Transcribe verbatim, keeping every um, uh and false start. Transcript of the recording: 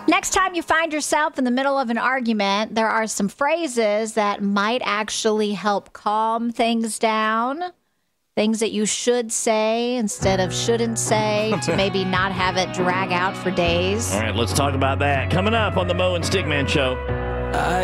Next time you find yourself in the middle of an argument, there are some phrases that might actually help calm things down. Things that you should say instead of shouldn't say to maybe not have it drag out for days. All right, let's talk about that. Coming up on the Mo and Stickman Show. I